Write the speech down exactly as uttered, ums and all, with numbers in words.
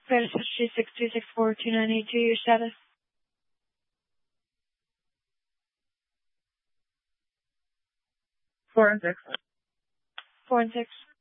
Status history six two six four two nine eight two. Your status? Four and six. Four and six.